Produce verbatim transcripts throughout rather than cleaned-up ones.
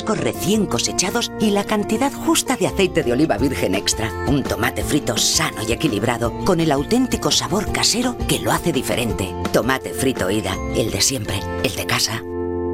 frescos recién cosechados y la cantidad justa de aceite de oliva virgen extra. Un tomate frito sano y equilibrado con el auténtico sabor casero que lo hace diferente. Tomate frito Ida, el de siempre, el de casa.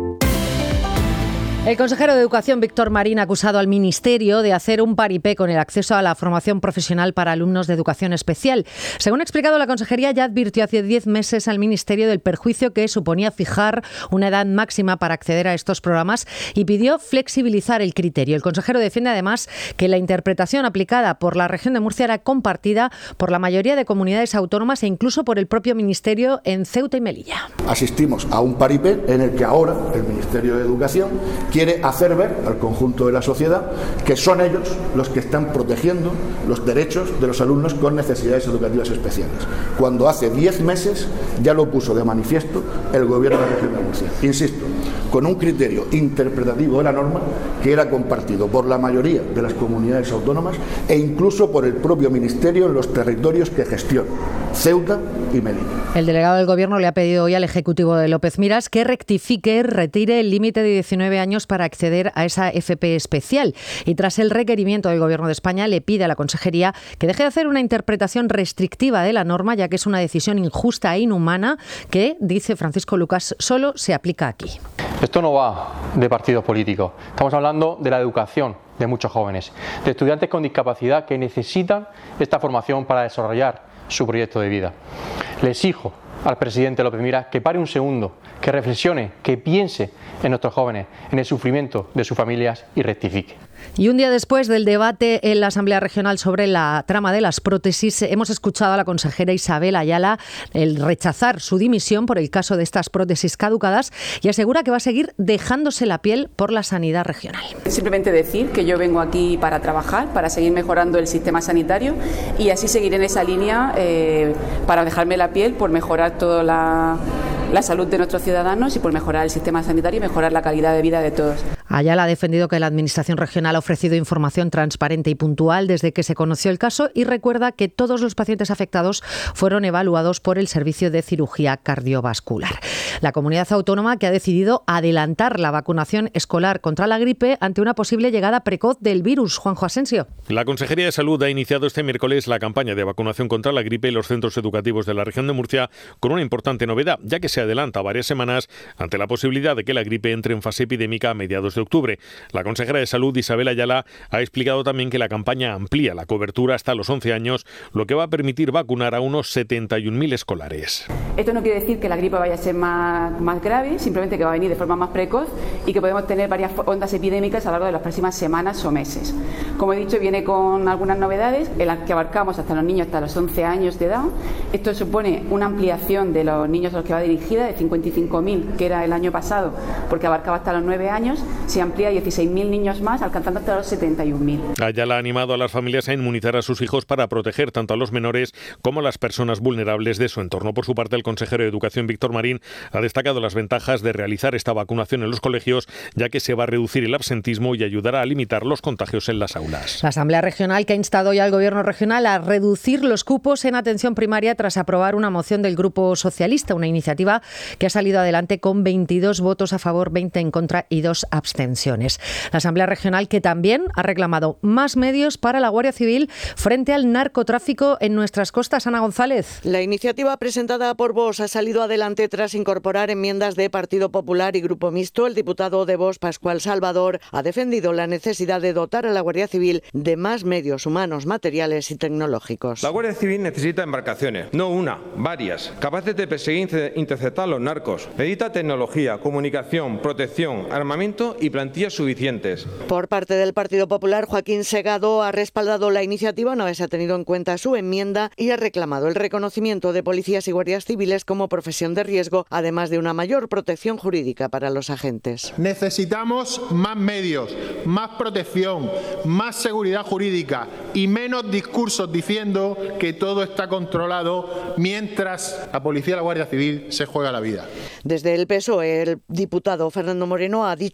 El consejero de Educación, Víctor Marín, ha acusado al Ministerio de hacer un paripé con el acceso a la formación profesional para alumnos de educación especial. Según ha explicado, la Consejería ya advirtió hace diez meses al Ministerio del perjuicio que suponía fijar una edad máxima para acceder a estos programas y pidió flexibilizar el criterio. El consejero defiende además que la interpretación aplicada por la región de Murcia era compartida por la mayoría de comunidades autónomas e incluso por el propio Ministerio en Ceuta y Melilla. Asistimos a un paripé en el que ahora el Ministerio de Educación quiere hacer ver al conjunto de la sociedad que son ellos los que están protegiendo los derechos de los alumnos con necesidades educativas especiales, cuando hace diez meses ya lo puso de manifiesto el Gobierno de la región de Murcia. Insisto, con un criterio interpretativo de la norma que era compartido por la mayoría de las comunidades autónomas e incluso por el propio Ministerio en los territorios que gestiona, Ceuta y Melilla. El delegado del Gobierno le ha pedido hoy al Ejecutivo de López Miras que rectifique, retire el límite de diecinueve años para acceder a esa F P especial. Y tras el requerimiento del Gobierno de España, le pide a la Consejería que deje de hacer una interpretación restrictiva de la norma, ya que es una decisión injusta e inhumana que, dice Francisco Lucas, solo se aplica aquí. Esto no va de partidos políticos. Estamos hablando de la educación de muchos jóvenes, de estudiantes con discapacidad que necesitan esta formación para desarrollar su proyecto de vida. Le exijo al presidente López Miras que pare un segundo, que reflexione, que piense en nuestros jóvenes, en el sufrimiento de sus familias y rectifique. Y un día después del debate en la Asamblea Regional sobre la trama de las prótesis, hemos escuchado a la consejera Isabel Ayala el rechazar su dimisión por el caso de estas prótesis caducadas y asegura que va a seguir dejándose la piel por la sanidad regional. Simplemente decir que yo vengo aquí para trabajar, para seguir mejorando el sistema sanitario y así seguir en esa línea eh, para dejarme la piel por mejorar toda la, la salud de nuestros ciudadanos y por mejorar el sistema sanitario y mejorar la calidad de vida de todos. Ayala ha defendido que la Administración regional ha ofrecido información transparente y puntual desde que se conoció el caso y recuerda que todos los pacientes afectados fueron evaluados por el Servicio de Cirugía Cardiovascular. La comunidad autónoma que ha decidido adelantar la vacunación escolar contra la gripe ante una posible llegada precoz del virus. Juanjo Asensio. La Consejería de Salud ha iniciado este miércoles la campaña de vacunación contra la gripe en los centros educativos de la región de Murcia con una importante novedad, ya que se adelanta varias semanas ante la posibilidad de que la gripe entre en fase epidémica a mediados de octubre. La consejera de Salud, Isabel Ayala, ha explicado también que la campaña amplía la cobertura hasta los once años, lo que va a permitir vacunar a unos setenta y un mil escolares. Esto no quiere decir que la gripe vaya a ser más, más grave, simplemente que va a venir de forma más precoz y que podemos tener varias ondas epidémicas a lo largo de las próximas semanas o meses. Como he dicho, viene con algunas novedades en las que abarcamos hasta los niños hasta los once años de edad. Esto supone una ampliación de los niños a los que va dirigida de cincuenta y cinco mil, que era el año pasado, porque abarcaba hasta los nueve años, se amplía a dieciséis mil niños más, alcanzando hasta los setenta y un mil. Ayala ha animado a las familias a inmunizar a sus hijos para proteger tanto a los menores como a las personas vulnerables de su entorno. Por su parte, el consejero de Educación, Víctor Marín, ha destacado las ventajas de realizar esta vacunación en los colegios, ya que se va a reducir el absentismo y ayudará a limitar los contagios en las aulas. La Asamblea Regional que ha instado ya al Gobierno regional a reducir los cupos en atención primaria tras aprobar una moción del Grupo Socialista, una iniciativa que ha salido adelante con veintidós votos a favor, veinte en contra y dos abstenciones. La Asamblea Regional que también ha reclamado más medios para la Guardia Civil frente al narcotráfico en nuestras costas. Ana González. La iniciativa presentada por Vox ha salido adelante tras incorporar enmiendas de Partido Popular y Grupo Mixto. El diputado de Vox, Pascual Salvador, ha defendido la necesidad de dotar a la Guardia Civil de más medios humanos, materiales y tecnológicos. La Guardia Civil necesita embarcaciones, no una, varias, capaces de perseguir e interceptar a los narcos. Necesita tecnología, comunicación, protección, armamento y plantillas suficientes. Por parte del Partido Popular, Joaquín Segado ha respaldado la iniciativa una vez ha tenido en cuenta su enmienda y ha reclamado el reconocimiento de policías y guardias civiles como profesión de riesgo, además de una mayor protección jurídica para los agentes. Necesitamos más medios, más protección, más seguridad jurídica y menos discursos diciendo que todo está controlado mientras la policía y la Guardia Civil se juega la vida. Desde el P S O E, el diputado Fernando Moreno ha dicho que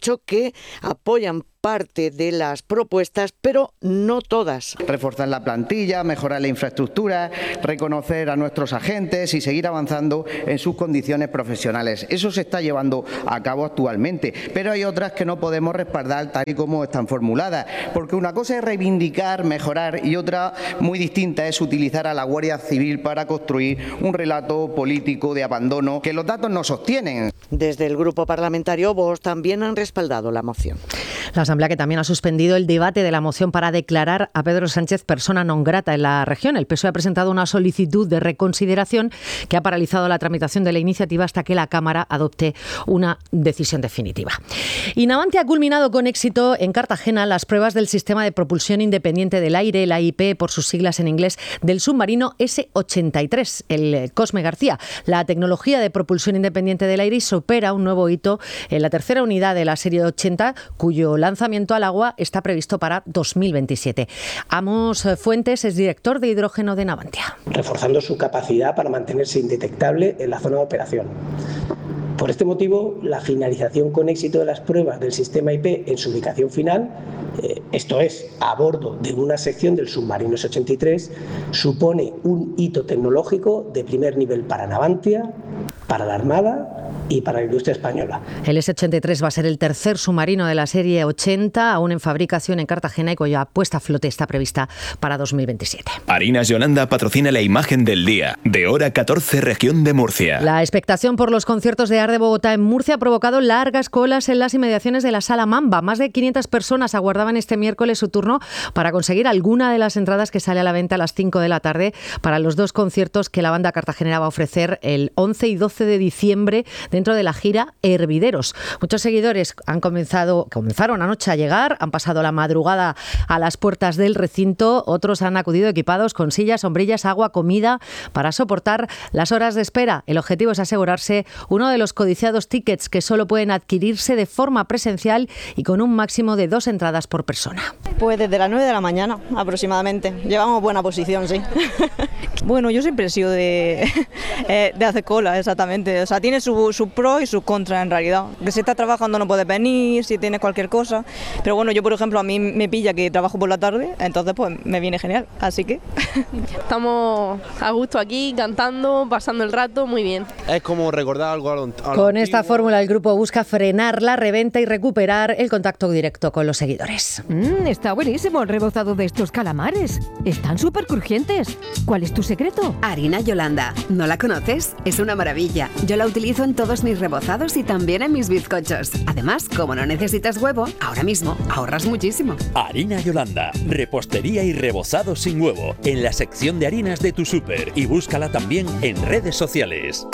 que apoyan parte de las propuestas, pero no todas. Reforzar la plantilla, mejorar la infraestructura, reconocer a nuestros agentes y seguir avanzando en sus condiciones profesionales. Eso se está llevando a cabo actualmente, pero hay otras que no podemos respaldar tal y como están formuladas, porque una cosa es reivindicar, mejorar y otra muy distinta es utilizar a la Guardia Civil para construir un relato político de abandono que los datos no sostienen. Desde el Grupo Parlamentario Vox también han respaldado la moción. La Asamblea, que también ha suspendido el debate de la moción para declarar a Pedro Sánchez persona non grata en la región. El P S O E ha presentado una solicitud de reconsideración que ha paralizado la tramitación de la iniciativa hasta que la Cámara adopte una decisión definitiva. Y Navantia ha culminado con éxito en Cartagena las pruebas del sistema de propulsión independiente del aire, el A I P por sus siglas en inglés, del submarino ese ochenta y tres, el Cosme García. La tecnología de propulsión independiente del aire supera un nuevo hito en la tercera unidad de la serie ochenta, cuyo lanzamiento al agua está previsto para dos mil veintisiete. Amos Fuentes es director de hidrógeno de Navantia. Reforzando su capacidad para mantenerse indetectable en la zona de operación. Por este motivo, la finalización con éxito de las pruebas del sistema I P en su ubicación final, eh, esto es, a bordo de una sección del submarino ese ochenta y tres, supone un hito tecnológico de primer nivel para Navantia, para la Armada y para la industria española. El ese ochenta y tres va a ser el tercer submarino de la serie ochenta, aún en fabricación en Cartagena y cuya puesta a flote está prevista para dos mil veintisiete. Harinas Yolanda patrocina la imagen del día, de hora catorce, región de Murcia. La expectación por los conciertos de de Bogotá en Murcia ha provocado largas colas en las inmediaciones de la Sala Mamba. Más de quinientas personas aguardaban este miércoles su turno para conseguir alguna de las entradas que sale a la venta a las cinco de la tarde para los dos conciertos que la banda cartagenera va a ofrecer el once y doce de diciembre dentro de la gira Hervideros. Muchos seguidores han comenzado, comenzaron anoche a llegar, han pasado la madrugada a las puertas del recinto, otros han acudido equipados con sillas, sombrillas, agua, comida para soportar las horas de espera. El objetivo es asegurarse uno de los codiciados tickets que solo pueden adquirirse de forma presencial y con un máximo de dos entradas por persona. Pues desde las nueve de la mañana aproximadamente. Llevamos buena posición, sí. Bueno, yo siempre he sido de, de hacer cola, exactamente. O sea, tiene su, su pro y su contra en realidad. Que si estás trabajando no puedes venir, si tienes cualquier cosa. Pero bueno, yo por ejemplo a mí me pilla que trabajo por la tarde, entonces pues me viene genial, así que... Estamos a gusto aquí, cantando, pasando el rato, muy bien. Es como recordar algo a lo, a lo Con esta fórmula el grupo busca frenar la reventa y recuperar el contacto directo con los seguidores. Mm, está buenísimo el rebozado de estos calamares. Están súper crujientes. ¿Cuál es tu secreto? Harina Yolanda. ¿No la conoces? Es una maravilla. Yo la utilizo en todos mis rebozados y también en mis bizcochos. Además, como no necesitas huevo, ahora mismo ahorras muchísimo. Harina Yolanda. Repostería y rebozado sin huevo. En la sección de harinas de tu súper. Y búscala también en redes sociales.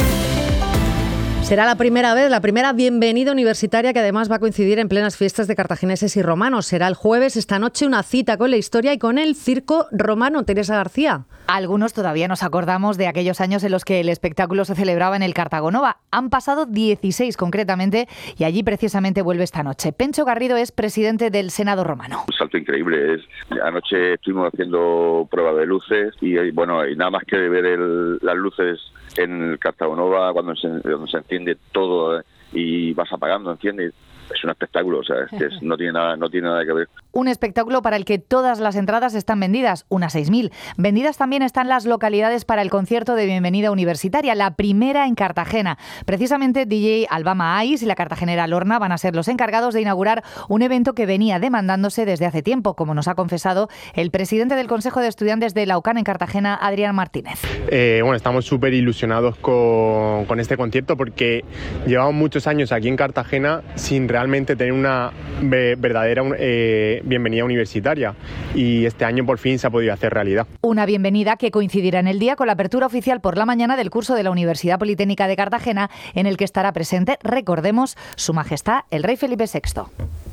Será la primera vez, la primera bienvenida universitaria que además va a coincidir en plenas fiestas de cartagineses y romanos. Será el jueves, esta noche, una cita con la historia y con el circo romano. Teresa García. Algunos todavía nos acordamos de aquellos años en los que el espectáculo se celebraba en el Cartagonova. Han pasado dieciséis concretamente y allí precisamente vuelve esta noche. Pencho Garrido es presidente del Senado romano. Un salto increíble. Es, anoche estuvimos haciendo pruebas de luces y bueno, y nada más que ver el, las luces en el Cartagonova, cuando se, cuando se enciende todo y vas apagando, ¿entiendes? Es un espectáculo, o sea, es que es, no tiene nada, no tiene nada que ver. Un espectáculo para el que todas las entradas están vendidas, unas seis mil. Vendidas también están las localidades para el concierto de bienvenida universitaria, la primera en Cartagena. Precisamente D J Albama Ais y la cartagenera Lorna van a ser los encargados de inaugurar un evento que venía demandándose desde hace tiempo, como nos ha confesado el presidente del Consejo de Estudiantes de la U C A N en Cartagena, Adrián Martínez. Eh, bueno, estamos súper ilusionados con, con este concierto porque llevamos muchos años aquí en Cartagena sin realmente tener una verdadera eh, bienvenida universitaria y este año por fin se ha podido hacer realidad. Una bienvenida que coincidirá en el día con la apertura oficial por la mañana del curso de la Universidad Politécnica de Cartagena, en el que estará presente, recordemos, Su Majestad el Rey Felipe sexto.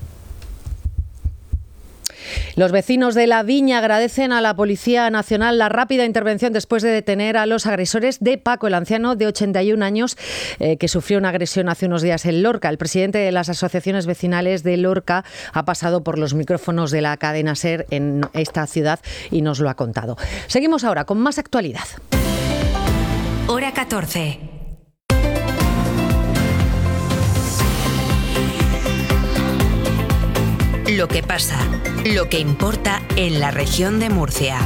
Los vecinos de La Viña agradecen a la Policía Nacional la rápida intervención después de detener a los agresores de Paco, el anciano de ochenta y un años eh, que sufrió una agresión hace unos días en Lorca. El presidente de las asociaciones vecinales de Lorca ha pasado por los micrófonos de la cadena SER en esta ciudad y nos lo ha contado. Seguimos ahora con más actualidad. Hora catorce. lo que pasa, lo que importa en la región de Murcia.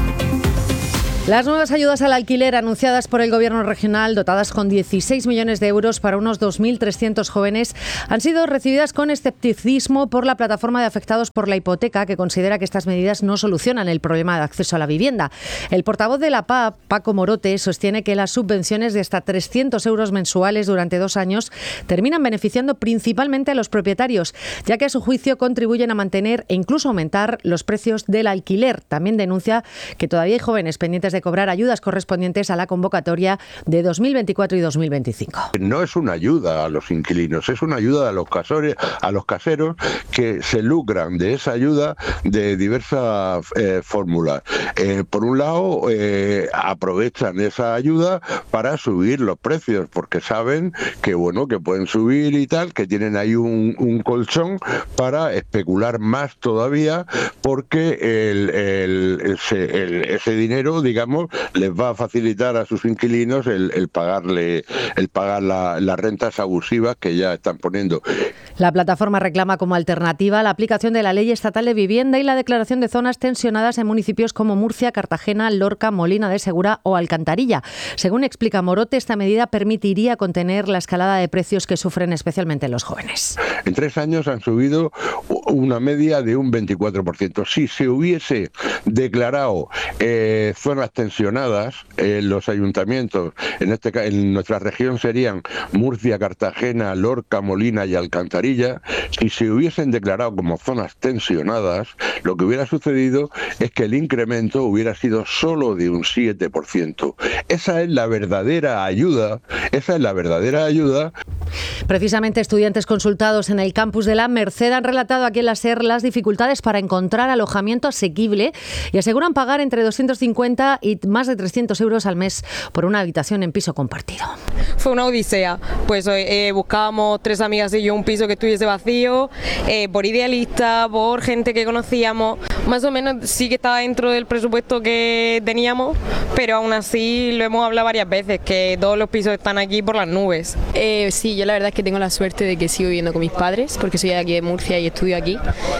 Las nuevas ayudas al alquiler anunciadas por el Gobierno regional, dotadas con dieciséis millones de euros para unos dos mil trescientos jóvenes, han sido recibidas con escepticismo por la plataforma de afectados por la hipoteca, que considera que estas medidas no solucionan el problema de acceso a la vivienda. El portavoz de la P A, Paco Morote, sostiene que las subvenciones de hasta trescientos euros mensuales durante dos años terminan beneficiando principalmente a los propietarios, ya que a su juicio contribuyen a mantener e incluso aumentar los precios del alquiler. También denuncia que todavía hay jóvenes pendientes de cobrar ayudas correspondientes a la convocatoria de dos mil veinticuatro y dos mil veinticinco. No es una ayuda a los inquilinos, es una ayuda a los casores, a los caseros que se lucran de esa ayuda de diversas eh, fórmulas. Eh, por un lado, eh, aprovechan esa ayuda para subir los precios, porque saben que bueno que pueden subir y tal, que tienen ahí un, un colchón para especular más todavía, porque el, el, ese, el, ese dinero, digamos, les va a facilitar a sus inquilinos el, el pagarle, el pagar la, las rentas abusivas que ya están poniendo. La plataforma reclama como alternativa la aplicación de la Ley Estatal de Vivienda y la declaración de zonas tensionadas en municipios como Murcia, Cartagena, Lorca, Molina de Segura o Alcantarilla. Según explica Morote, esta medida permitiría contener la escalada de precios que sufren especialmente los jóvenes. En tres años han subido una media de un veinticuatro por ciento. Si se hubiese declarado eh, zonas tensionadas en los ayuntamientos, en este en nuestra región serían Murcia, Cartagena, Lorca, Molina y Alcantarilla, si se hubiesen declarado como zonas tensionadas, lo que hubiera sucedido es que el incremento hubiera sido solo de un siete por ciento. Esa es la verdadera ayuda, esa es la verdadera ayuda. Precisamente estudiantes consultados en el campus de la Merced han relatado aquí en la SER las dificultades para encontrar alojamiento asequible y aseguran pagar entre doscientos cincuenta y más de trescientos euros al mes por una habitación en piso compartido. Fue una odisea, pues eh, buscábamos tres amigas y yo un piso que estuviese vacío, eh, por idealista, por gente que conocíamos, más o menos sí que estaba dentro del presupuesto que teníamos, pero aún así lo hemos hablado varias veces, que todos los pisos están aquí por las nubes. Eh, sí, yo la verdad es que tengo la suerte de que sigo viviendo con mis padres, porque soy de aquí de Murcia y estudio aquí,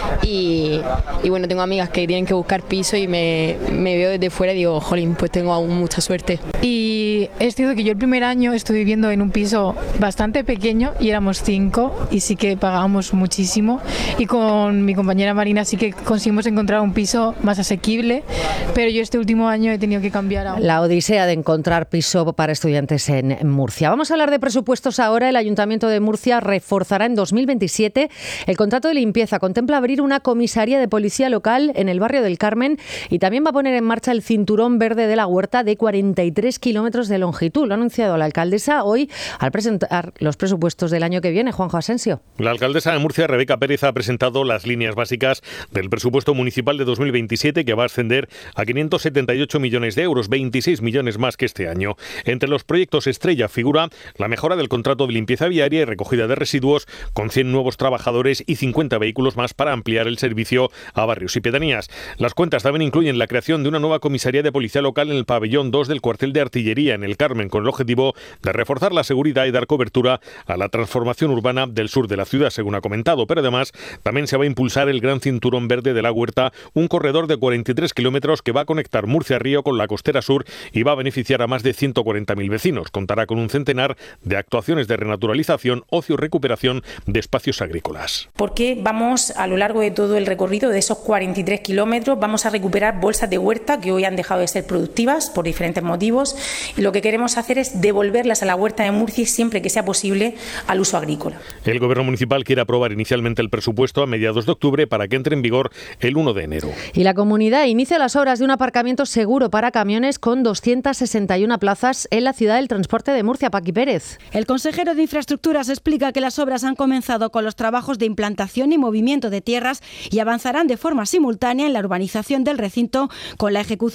y, y bueno, tengo amigas que tienen que buscar piso y me, me veo desde fuera y digo, jolín, pues tengo aún mucha suerte. Y es cierto que yo el primer año estuve viviendo en un piso bastante pequeño y éramos cinco y sí que pagábamos muchísimo, y con mi compañera Marina sí que conseguimos encontrar un piso más asequible, pero yo este último año he tenido que cambiar a... La odisea de encontrar piso para estudiantes en Murcia. Vamos a hablar de presupuestos ahora. El Ayuntamiento de Murcia reforzará en dos mil veintisiete el contrato de limpieza. Contempla abrir una comisaría de policía local en el barrio del Carmen y también va a poner en marcha el cinturón verde de la Huerta de cuarenta y tres kilómetros de longitud. Lo ha anunciado la alcaldesa hoy al presentar los presupuestos del año que viene. Juanjo Asensio. La alcaldesa de Murcia, Rebeca Pérez, ha presentado las líneas básicas del presupuesto municipal de dos mil veintisiete, que va a ascender a quinientos setenta y ocho millones de euros, veintiséis millones más que este año. Entre los proyectos estrella figura la mejora del contrato de limpieza viaria y recogida de residuos, con cien nuevos trabajadores y cincuenta vehículos más para ampliar el servicio a barrios y pedanías. Las cuentas también incluyen la creación de una nueva comisaría de policía local en el pabellón dos del cuartel de artillería en el Carmen, con el objetivo de reforzar la seguridad y dar cobertura a la transformación urbana del sur de la ciudad, según ha comentado. Pero además también se va a impulsar el Gran Cinturón Verde de la Huerta, un corredor de cuarenta y tres kilómetros que va a conectar Murcia-Río con la costera sur y va a beneficiar a más de ciento cuarenta mil vecinos. Contará con un centenar de actuaciones de renaturalización, ocio y recuperación de espacios agrícolas. Porque vamos, a lo largo de todo el recorrido de esos cuarenta y tres kilómetros, vamos a recuperar bolsas de huerta que hoy han dejado de ser productivas por diferentes motivos, y lo que queremos hacer es devolverlas a la huerta de Murcia siempre que sea posible al uso agrícola. El Gobierno municipal quiere aprobar inicialmente el presupuesto a mediados de octubre para que entre en vigor el uno de enero. Y la comunidad inicia las obras de un aparcamiento seguro para camiones con doscientas sesenta y una plazas en la ciudad del transporte de Murcia. Paqui Pérez. El consejero de Infraestructuras explica que las obras han comenzado con los trabajos de implantación y movimiento de tierras y avanzarán de forma simultánea en la urbanización del recinto con la ejecución de las diferentes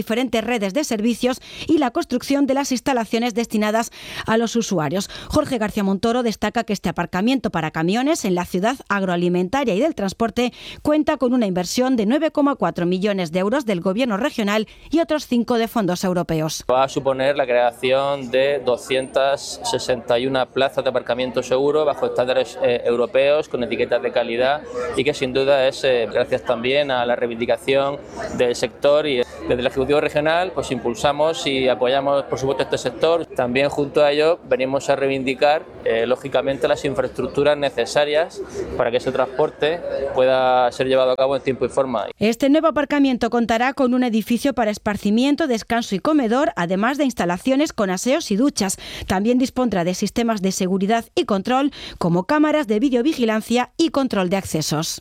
diferentes redes de servicios y la construcción de las instalaciones destinadas a los usuarios. Jorge García Montoro destaca que este aparcamiento para camiones en la ciudad agroalimentaria y del transporte cuenta con una inversión de nueve coma cuatro millones de euros del Gobierno regional y otros cinco de fondos europeos. Va a suponer la creación de doscientas sesenta y una plazas de aparcamiento seguro bajo estándares eh, europeos con etiquetas de calidad y que sin duda es eh, gracias también a la reivindicación del sector y desde el Ejecutivo Regional pues impulsamos y apoyamos por supuesto este sector. También junto a ello venimos a reivindicar eh, lógicamente las infraestructuras necesarias para que ese transporte pueda ser llevado a cabo en tiempo y forma. Este nuevo aparcamiento contará con un edificio para esparcimiento, descanso y comedor, además de instalaciones con aseos y duchas. También dispondrá de sistemas de seguridad y control como cámaras de videovigilancia y control de accesos.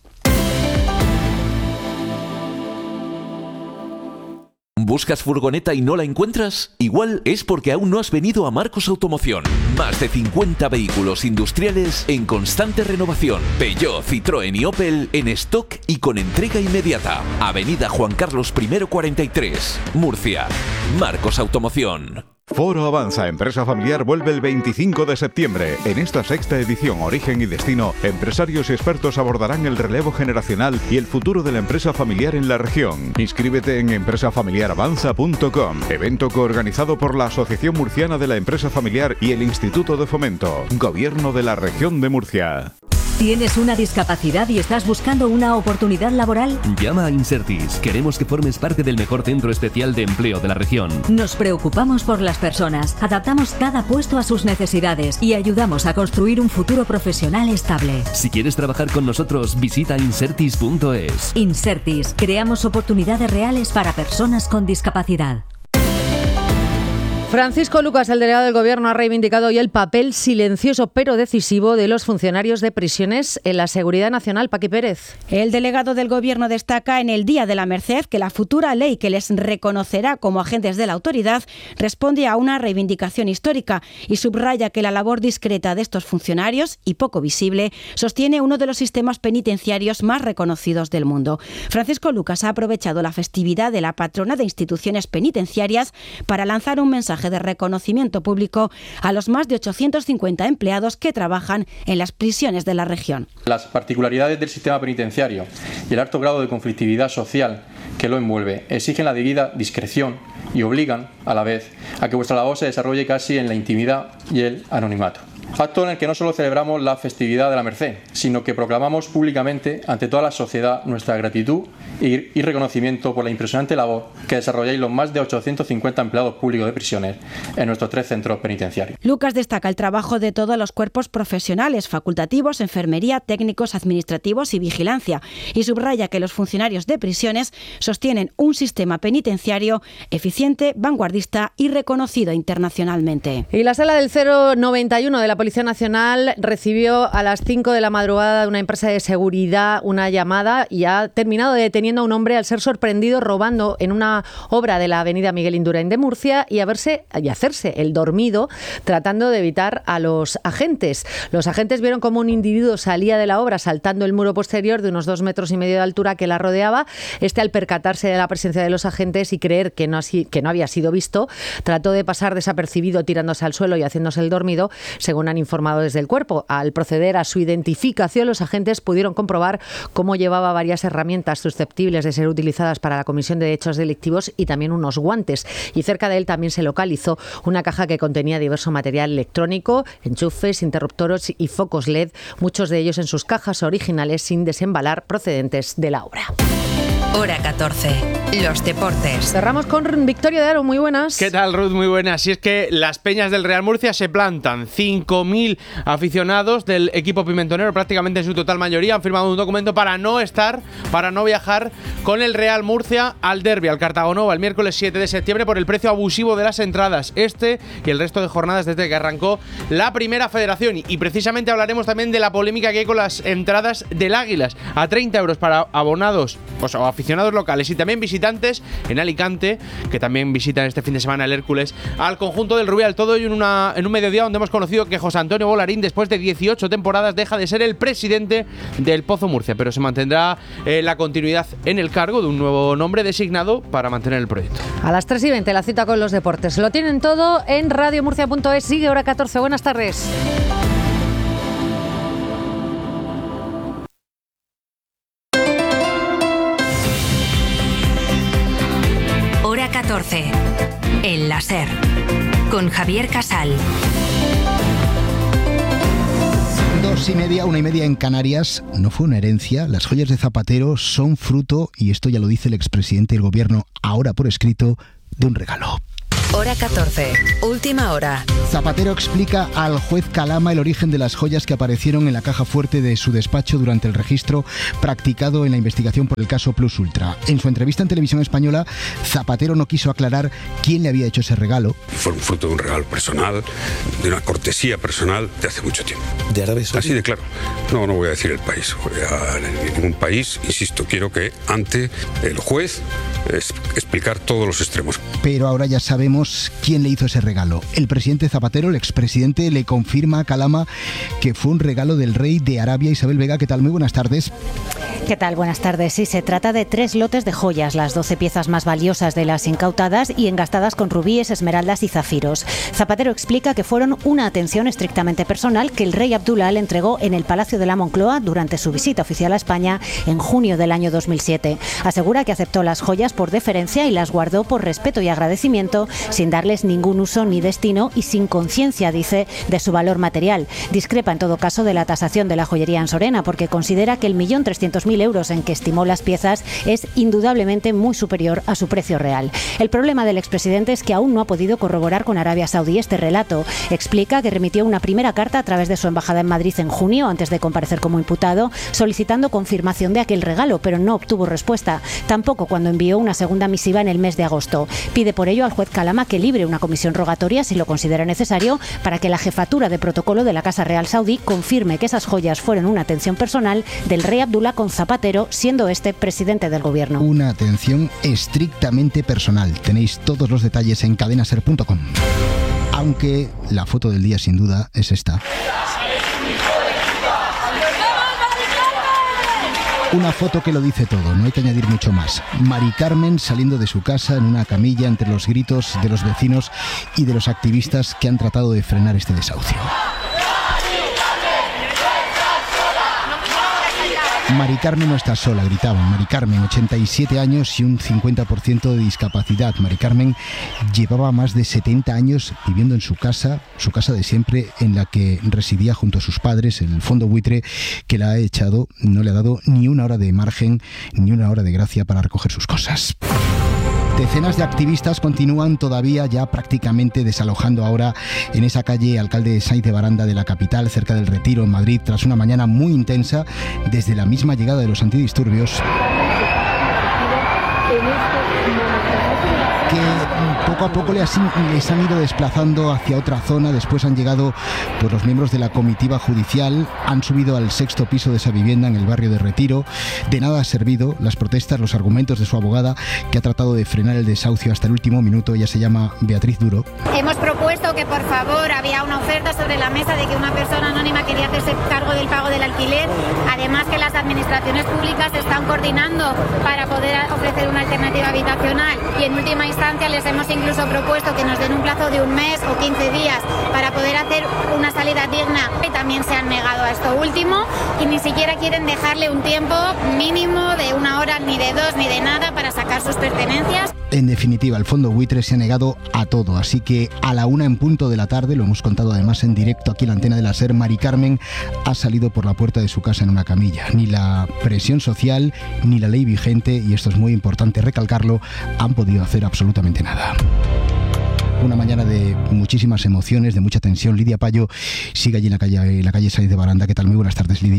¿Buscas furgoneta y no la encuentras? Igual es porque aún no has venido a Marcos Automoción. Más de cincuenta vehículos industriales en constante renovación. Peugeot, Citroën y Opel en stock y con entrega inmediata. Avenida Juan Carlos I cuarenta y tres, Murcia. Marcos Automoción. Foro Avanza Empresa Familiar vuelve el veinticinco de septiembre. En esta sexta edición Origen y Destino, empresarios y expertos abordarán el relevo generacional y el futuro de la empresa familiar en la región. Inscríbete en empresa familiar avanza punto com, evento coorganizado por la Asociación Murciana de la Empresa Familiar y el Instituto de Fomento, Gobierno de la Región de Murcia. ¿Tienes una discapacidad y estás buscando una oportunidad laboral? Llama a Insertis. Queremos que formes parte del mejor centro especial de empleo de la región. Nos preocupamos por las personas, adaptamos cada puesto a sus necesidades y ayudamos a construir un futuro profesional estable. Si quieres trabajar con nosotros, visita insertis punto es. Insertis. Creamos oportunidades reales para personas con discapacidad. Francisco Lucas, el delegado del Gobierno, ha reivindicado hoy el papel silencioso pero decisivo de los funcionarios de prisiones en la seguridad nacional. Paqui Pérez. El delegado del Gobierno destaca en el Día de la Merced que la futura ley que les reconocerá como agentes de la autoridad responde a una reivindicación histórica y subraya que la labor discreta de estos funcionarios, y poco visible, sostiene uno de los sistemas penitenciarios más reconocidos del mundo. Francisco Lucas ha aprovechado la festividad de la patrona de instituciones penitenciarias para lanzar un mensaje de reconocimiento público a los más de ochocientos cincuenta empleados que trabajan en las prisiones de la región. Las particularidades del sistema penitenciario y el alto grado de conflictividad social que lo envuelve exigen la debida discreción y obligan, a la vez, a que vuestra labor se desarrolle casi en la intimidad y el anonimato. Acto en el que no solo celebramos la festividad de la Merced, sino que proclamamos públicamente ante toda la sociedad nuestra gratitud y, y reconocimiento por la impresionante labor que desarrolláis los más de ochocientos cincuenta empleados públicos de prisiones en nuestros tres centros penitenciarios. Lucas destaca el trabajo de todos los cuerpos profesionales, facultativos, enfermería, técnicos, administrativos y vigilancia, y subraya que los funcionarios de prisiones sostienen un sistema penitenciario eficiente, vanguardista y reconocido internacionalmente. Y la sala del cero noventa y uno de la Policía Nacional recibió a las cinco de la madrugada de una empresa de seguridad una llamada y ha terminado deteniendo a un hombre al ser sorprendido robando en una obra de la avenida Miguel Indurain de Murcia y, a verse, y hacerse el dormido tratando de evitar a los agentes. Los agentes vieron cómo un individuo salía de la obra saltando el muro posterior de unos dos metros y medio de altura que la rodeaba. Este, al percatarse de la presencia de los agentes y creer que no, que no había sido visto, trató de pasar desapercibido tirándose al suelo y haciéndose el dormido, según han informado desde el cuerpo. Al proceder a su identificación, los agentes pudieron comprobar cómo llevaba varias herramientas susceptibles de ser utilizadas para la comisión de hechos delictivos y también unos guantes. Y cerca de él también se localizó una caja que contenía diverso material electrónico, enchufes, interruptores y focos L E D, muchos de ellos en sus cajas originales sin desembalar, procedentes de la obra. Hora catorce. Los deportes. Cerramos con Victoria de Aro. Muy buenas. ¿Qué tal, Ruth? Muy buenas. Y es que las peñas del Real Murcia se plantan. cinco mil aficionados del equipo pimentonero, prácticamente en su total mayoría, han firmado un documento para no estar, para no viajar con el Real Murcia al derbi, al Cartagonova, el miércoles siete de septiembre, por el precio abusivo de las entradas. Este y el resto de jornadas desde que arrancó la primera federación. Y precisamente hablaremos también de la polémica que hay con las entradas del Águilas. A treinta euros para abonados, o sea, aficionados aficionados locales y también visitantes en Alicante, que también visitan este fin de semana el Hércules al conjunto del Rubial. Todo en, una, en un mediodía donde hemos conocido que José Antonio Bolarín, después de dieciocho temporadas, deja de ser el presidente del Pozo Murcia, pero se mantendrá eh, la continuidad en el cargo de un nuevo nombre designado para mantener el proyecto. A las tres y veinte la cita con los deportes. Lo tienen todo en radio murcia punto es. Sigue hora catorce. Buenas tardes. Hora catorce. El láser. Con Javier Casal. Dos y media, una y media en Canarias. No fue una herencia. Las joyas de Zapatero son fruto, y esto ya lo dice el expresidente del gobierno, ahora por escrito, de un regalo. Hora catorce. Última hora. Zapatero explica al juez Calama el origen de las joyas que aparecieron en la caja fuerte de su despacho durante el registro practicado en la investigación por el caso Plus Ultra. En su entrevista en Televisión Española, Zapatero no quiso aclarar quién le había hecho ese regalo. Fue un fruto de un regalo personal, de una cortesía personal de hace mucho tiempo. ¿De Arabia Saudí? Así de claro. No, no voy a decir el país. Voy a ningún país, insisto, quiero que ante el juez es explicar todos los extremos. Pero ahora ya sabemos quién le hizo ese regalo. El presidente Zapatero, el expresidente, le confirma a Calama que fue un regalo del rey de Arabia. Isabel Vega, ¿qué tal? Muy buenas tardes. ¿Qué tal? Buenas tardes. Sí, se trata de tres lotes de joyas, las doce piezas más valiosas de las incautadas y engastadas con rubíes, esmeraldas y zafiros. Zapatero explica que fueron una atención estrictamente personal que el rey Abdullah le entregó en el Palacio de la Moncloa durante su visita oficial a España en junio del año dos mil siete. Asegura que aceptó las joyas por deferencia y las guardó por respeto y agradecimiento, sin darles ningún uso ni destino y sin conciencia, dice, de su valor material. Discrepa en todo caso de la tasación de la joyería en Sorena, porque considera que el millón trescientos mil euros en que estimó las piezas es indudablemente muy superior a su precio real. El problema del expresidente es que aún no ha podido corroborar con Arabia Saudí este relato. Explica que remitió una primera carta a través de su embajada en Madrid en junio, antes de comparecer como imputado, solicitando confirmación de aquel regalo, pero no obtuvo respuesta. Tampoco cuando envió una segunda misiva en el mes de agosto. Pide por ello al juez Calama que libre una comisión rogatoria, si lo considera necesario, para que la jefatura de protocolo de la Casa Real Saudí confirme que esas joyas fueron una atención personal del rey Abdullah con Zapatero, siendo este presidente del gobierno. Una atención estrictamente personal. Tenéis todos los detalles en cadena ser punto com. Aunque la foto del día sin duda es esta. Una foto que lo dice todo, no hay que añadir mucho más. Mari Carmen saliendo de su casa en una camilla entre los gritos de los vecinos y de los activistas que han tratado de frenar este desahucio. Mari Carmen no está sola, gritaban. Mari Carmen, ochenta y siete años y un cincuenta por ciento de discapacidad. Mari Carmen llevaba más de setenta años viviendo en su casa, su casa de siempre, en la que residía junto a sus padres, el fondo buitre que la ha echado, no le ha dado ni una hora de margen, ni una hora de gracia para recoger sus cosas. Decenas de activistas continúan todavía ya prácticamente desalojando ahora en esa calle Alcalde Sáenz de Baranda de la capital, cerca del Retiro, en Madrid, tras una mañana muy intensa desde la misma llegada de los antidisturbios, que poco a poco les han ido desplazando hacia otra zona. Después han llegado pues, los miembros de la comitiva judicial, han subido al sexto piso de esa vivienda en el barrio de Retiro. De nada ha servido las protestas, los argumentos de su abogada, que ha tratado de frenar el desahucio hasta el último minuto. Ella se llama Beatriz Duro. Hemos propuesto que, por favor, había una oferta sobre la mesa de que una persona anónima quería hacerse cargo del pago del alquiler. Además, que las administraciones públicas se están coordinando para poder ofrecer una alternativa habitacional. Y en última instancia les hemos incluso propuesto que nos den un plazo de un mes o quince días para poder hacer una salida digna, y también se han negado a esto último y ni siquiera quieren dejarle un tiempo mínimo de una hora, ni de dos, ni de nada para sacar sus pertenencias. En definitiva, el fondo buitre se ha negado a todo, así que a la una en punto de la tarde, lo hemos contado además en directo aquí en la antena de la SER, Mari Carmen ha salido por la puerta de su casa en una camilla. Ni la presión social, ni la ley vigente, y esto es muy importante recalcarlo, han podido hacer absolutamente nada. Una mañana de muchísimas emociones, de mucha tensión. Lidia Payo sigue allí en la calle, en la calle Sáenz de Baranda. ¿Qué tal? Muy buenas tardes, Lidia.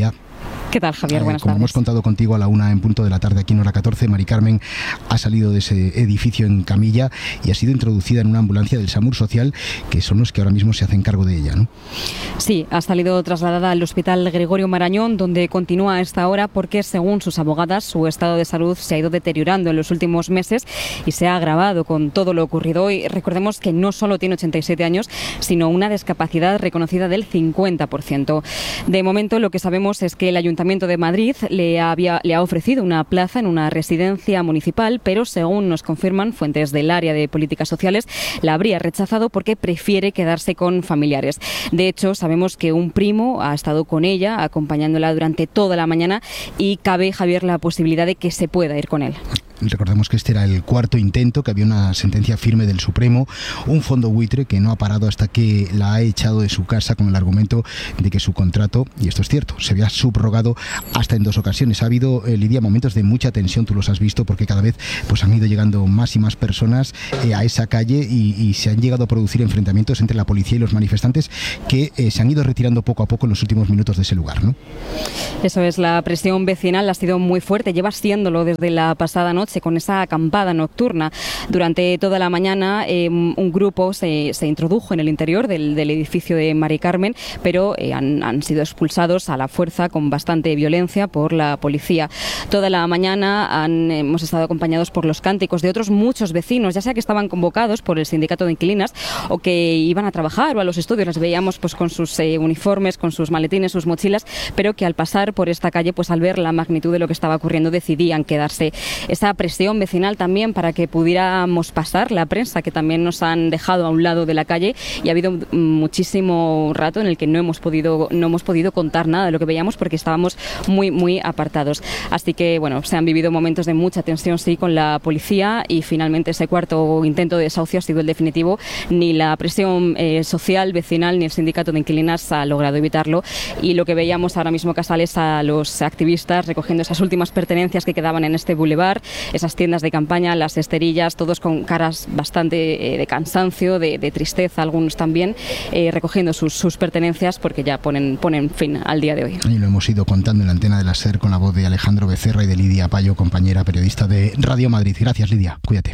¿Qué tal, Javier? Buenas eh, como tardes. hemos contado contigo a la una en punto de la tarde aquí en Hora catorce, Mari Carmen ha salido de ese edificio en camilla y ha sido introducida en una ambulancia del SAMUR Social, que son los que ahora mismo se hacen cargo de ella, ¿no? Sí, ha salido trasladada al Hospital Gregorio Marañón, donde continúa a esta hora porque, según sus abogadas, su estado de salud se ha ido deteriorando en los últimos meses y se ha agravado con todo lo ocurrido hoy. Recordemos que no solo tiene ochenta y siete años, sino una discapacidad reconocida del cincuenta por ciento. De momento, lo que sabemos es que el Ayuntamiento de Madrid le, había, le ha ofrecido una plaza en una residencia municipal, pero según nos confirman fuentes del área de políticas sociales, la habría rechazado porque prefiere quedarse con familiares. De hecho, sabemos que un primo ha estado con ella, acompañándola durante toda la mañana, y cabe, Javier, la posibilidad de que se pueda ir con él. Recordemos que este era el cuarto intento, que había una sentencia firme del Supremo, un fondo buitre que no ha parado hasta que la ha echado de su casa con el argumento de que su contrato, y esto es cierto, se había subrogado hasta en dos ocasiones. Ha habido, eh, Lidia, momentos de mucha tensión, tú los has visto, porque cada vez pues han ido llegando más y más personas eh, a esa calle y, y se han llegado a producir enfrentamientos entre la policía y los manifestantes que eh, se han ido retirando poco a poco en los últimos minutos de ese lugar, ¿no? Eso es, la presión vecinal ha sido muy fuerte, lleva siéndolo desde la pasada noche con esa acampada nocturna. Durante toda la mañana eh, un grupo se, se introdujo en el interior del, del edificio de Mari Carmen, pero eh, han, han sido expulsados a la fuerza con bastante violencia por la policía. Toda la mañana han, hemos estado acompañados por los cánticos de otros muchos vecinos, ya sea que estaban convocados por el sindicato de inquilinas o que iban a trabajar o a los estudios. Les veíamos pues con sus eh, uniformes, con sus maletines, sus mochilas, pero que al pasar por esta calle, pues al ver la magnitud de lo que estaba ocurriendo, decidían quedarse. Esa presión vecinal también para que pudiéramos pasar, la prensa, que también nos han dejado a un lado de la calle, y ha habido muchísimo rato en el que no hemos podido no hemos podido contar nada de lo que veíamos porque estábamos muy muy apartados. Así que bueno, se han vivido momentos de mucha tensión, sí, con la policía, y finalmente ese cuarto intento de desahucio ha sido el definitivo. Ni la presión eh, social, vecinal, ni el sindicato de inquilinas ha logrado evitarlo, y lo que veíamos ahora mismo, Casal, es a los activistas recogiendo esas últimas pertenencias que quedaban en este bulevar, esas tiendas de campaña, las esterillas, todos con caras bastante eh, de cansancio, de, de tristeza, algunos también, eh, recogiendo sus, sus pertenencias porque ya ponen, ponen fin al día de hoy. Y lo hemos ido contando en la antena de la SER con la voz de Alejandro Becerra y de Lidia Payo, compañera periodista de Radio Madrid. Gracias, Lidia. Cuídate.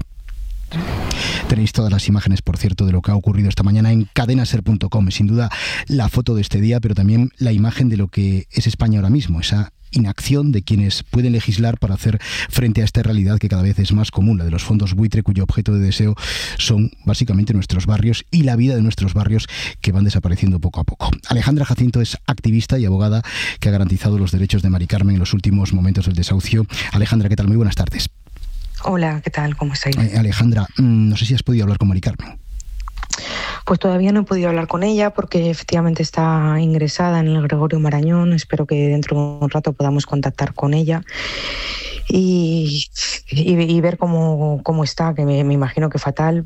Tenéis todas las imágenes, por cierto, de lo que ha ocurrido esta mañana en cadena ser punto com. Sin duda, la foto de este día, pero también la imagen de lo que es España ahora mismo, esa inacción de quienes pueden legislar para hacer frente a esta realidad que cada vez es más común, la de los fondos buitre, cuyo objeto de deseo son básicamente nuestros barrios y la vida de nuestros barrios, que van desapareciendo poco a poco. Alejandra Jacinto es activista y abogada que ha garantizado los derechos de Mari Carmen en los últimos momentos del desahucio. Alejandra, ¿qué tal? Muy buenas tardes. Hola, ¿qué tal? ¿Cómo estáis? Eh, Alejandra, no sé si has podido hablar con Mari Carmen. Pues todavía no he podido hablar con ella porque efectivamente está ingresada en el Gregorio Marañón. Espero que dentro de un rato podamos contactar con ella y, y, y ver cómo, cómo está, que me, me imagino que fatal.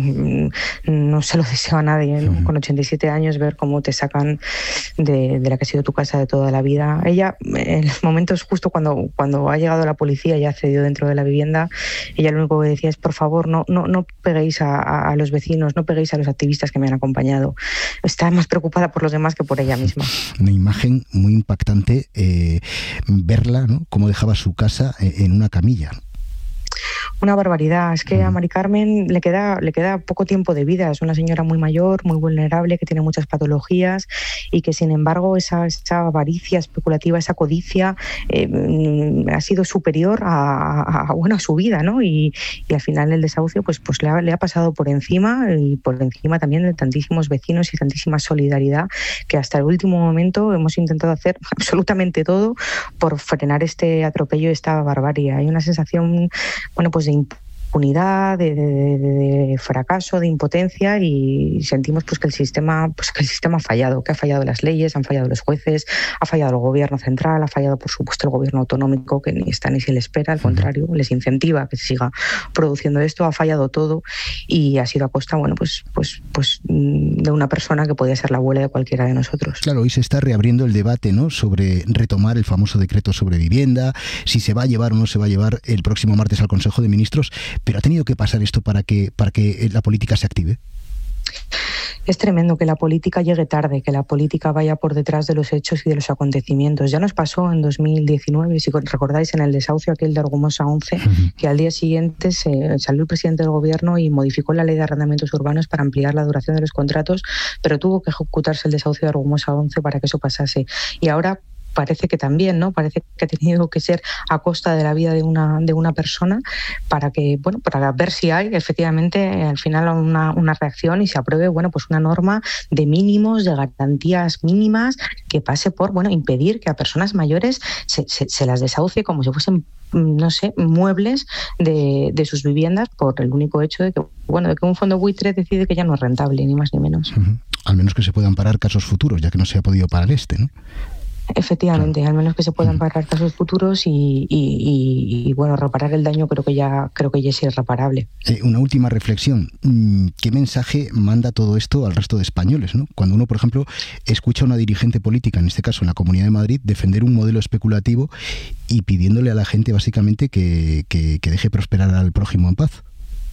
No se lo deseo a nadie, ¿no? Con ochenta y siete años, ver cómo te sacan de, de la que ha sido tu casa de toda la vida. Ella, en los momentos justo cuando, cuando ha llegado la policía y ha accedido dentro de la vivienda, ella lo único que decía es: por favor, no, no, no peguéis a, a los vecinos, no peguéis a los activistas que me han acompañado. Está más preocupada por los demás que por ella misma. Una imagen muy impactante, eh, verla, ¿no? Cómo dejaba su casa en una camilla. Una barbaridad. Es que a Mari Carmen le queda, le queda poco tiempo de vida. Es una señora muy mayor, muy vulnerable, que tiene muchas patologías y que, sin embargo, esa, esa avaricia especulativa, esa codicia, eh, ha sido superior a, a, a, bueno, a su vida, ¿no? Y, y al final el desahucio pues, pues le, ha, le ha pasado por encima, y por encima también de tantísimos vecinos y tantísima solidaridad, que hasta el último momento hemos intentado hacer absolutamente todo por frenar este atropello, esta barbarie. Hay una sensación, bueno, pues de impunidad, de, de, de fracaso, de impotencia, y sentimos pues que el sistema pues que el sistema ha fallado, que ha fallado las leyes, han fallado los jueces, ha fallado el gobierno central, ha fallado por supuesto el gobierno autonómico, que ni está ni se le espera, al contrario, les incentiva que se siga produciendo esto. Ha fallado todo y ha sido a costa, bueno, pues pues pues de una persona que podía ser la abuela de cualquiera de nosotros. Claro, hoy se está reabriendo el debate, ¿no?, sobre retomar el famoso decreto sobre vivienda, si se va a llevar o no se va a llevar el próximo martes al Consejo de Ministros. Pero ha tenido que pasar esto para que, para que la política se active. Es tremendo que la política llegue tarde, que la política vaya por detrás de los hechos y de los acontecimientos. Ya nos pasó en dos mil diecinueve, si recordáis, en el desahucio aquel de Argumosa once, que al día siguiente se salió el presidente del gobierno y modificó la ley de arrendamientos urbanos para ampliar la duración de los contratos, pero tuvo que ejecutarse el desahucio de Argumosa once para que eso pasase. Y ahora parece que también, ¿no? Parece que ha tenido que ser a costa de la vida de una de una persona para que, bueno, para ver si hay efectivamente al final una, una reacción y se apruebe, bueno, pues una norma de mínimos, de garantías mínimas que pase por, bueno, impedir que a personas mayores se, se, se las desahucie como si fuesen, no sé, muebles de, de sus viviendas por el único hecho de que, bueno, de que un fondo buitre decide que ya no es rentable, ni más ni menos. Uh-huh. Al menos que se puedan parar casos futuros, ya que no se ha podido parar este, ¿no? Efectivamente, claro. Al menos que se puedan parar casos futuros y, y, y, y bueno, reparar el daño creo que ya creo que ya es irreparable. Eh, una última reflexión. ¿Qué mensaje manda todo esto al resto de españoles, ¿no? Cuando uno, por ejemplo, escucha a una dirigente política, en este caso en la Comunidad de Madrid, defender un modelo especulativo y pidiéndole a la gente básicamente que, que, que deje prosperar al prójimo en paz.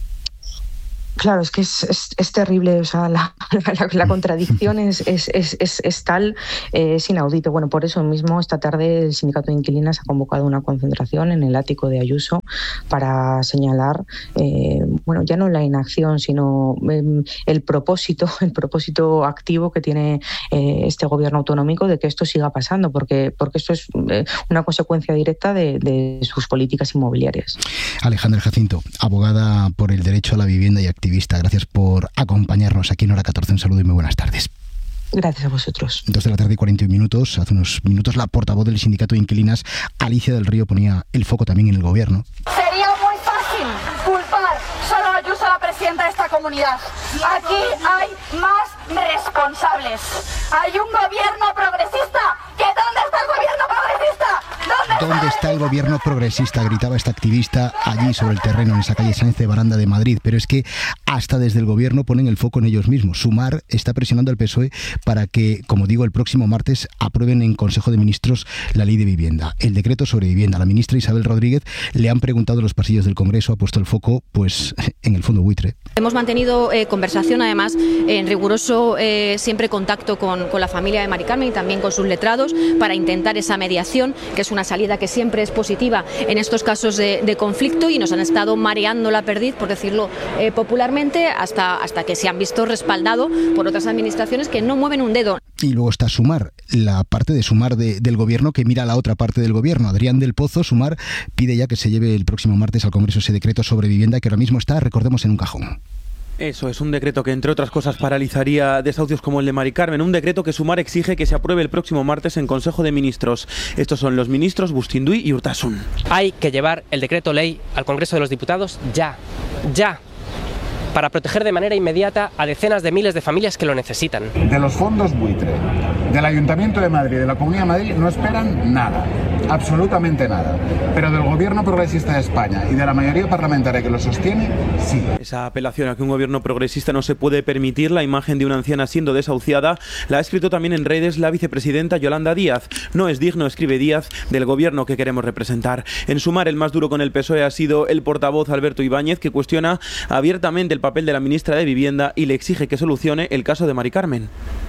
Claro, es que es, es, es terrible, o sea, la, la, la contradicción es, es, es, es, es tal, eh, es inaudito. Bueno, por eso mismo esta tarde el Sindicato de Inquilinas ha convocado una concentración en el ático de Ayuso para señalar, eh, bueno, ya no la inacción, sino eh, el propósito, el propósito activo que tiene eh, este gobierno autonómico de que esto siga pasando, porque, porque esto es eh, una consecuencia directa de, de sus políticas inmobiliarias. Alejandra Jacinto, abogada por el derecho a la vivienda y activista. Gracias por acompañarnos aquí en Hora catorce. Un saludo y muy buenas tardes. Gracias a vosotros. Dos de la tarde y cuarenta y un minutos. Hace unos minutos la portavoz del Sindicato de Inquilinas, Alicia del Río, ponía el foco también en el gobierno. Sería muy fácil culpar solo a Ayuso, la presidenta de esta comunidad. Aquí hay más responsables. Hay un gobierno progresista. ¿Que dónde está el gobierno progresista? ¿Dónde, ¿Dónde está el gobierno progresista? Gritaba esta activista allí sobre el terreno, en esa calle Sáenz de Baranda de Madrid. Pero es que hasta desde el gobierno ponen el foco en ellos mismos. Sumar está presionando al P S O E para que, como digo, el próximo martes aprueben en Consejo de Ministros la ley de vivienda, el decreto sobre vivienda. La ministra Isabel Rodríguez le han preguntado en los pasillos del Congreso, ha puesto el foco pues en el fondo buitre. Hemos mantenido eh, conversación, además, en riguroso eh, siempre contacto con, con la familia de Mari Carmen y también con sus letrados para intentar esa mediación, que es una salida que siempre es positiva en estos casos de, de conflicto, y nos han estado mareando la perdiz, por decirlo eh, popularmente, hasta, hasta que se han visto respaldado por otras administraciones que no mueven un dedo. Y luego está Sumar, la parte de Sumar de, del gobierno que mira a la otra parte del gobierno. Adrián del Pozo, Sumar, pide ya que se lleve el próximo martes al Congreso ese decreto sobre vivienda que ahora mismo está, recordemos, en un cajón. Eso es un decreto que, entre otras cosas, paralizaría desahucios como el de Mari Carmen. Un decreto que Sumar exige que se apruebe el próximo martes en Consejo de Ministros. Estos son los ministros Bustinduy y Urtasun. Hay que llevar el decreto ley al Congreso de los Diputados ya, ya, para proteger de manera inmediata a decenas de miles de familias que lo necesitan. De los fondos buitre, del Ayuntamiento de Madrid, de la Comunidad de Madrid, no esperan nada, absolutamente nada. Pero del Gobierno progresista de España y de la mayoría parlamentaria que lo sostiene, sí. Esa apelación a que un gobierno progresista no se puede permitir la imagen de una anciana siendo desahuciada la ha escrito también en redes la vicepresidenta Yolanda Díaz. No es digno, escribe Díaz, del gobierno que queremos representar. En Sumar, el más duro con el P S O E ha sido el portavoz Alberto Ibáñez, que cuestiona abiertamente el papel de la ministra de Vivienda y le exige que solucione el caso de Mari Carmen.